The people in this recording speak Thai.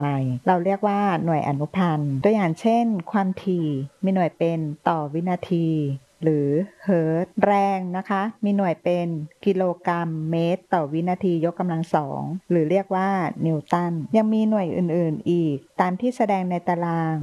ไปเราเรียกว่าหน่วยอนุพันธ์ตัวอย่างเช่นความถี่มีหน่วยเป็นต่อวินาทีหรือเฮิรตซ์แรงนะคะมีหน่วยเป็นกิโลกรัมเมตรต่อวินาทียกกำลัง2หรือเรียกว่านิวตันยังมีหน่วยอื่นๆอีกตามที่แสดงในตาราง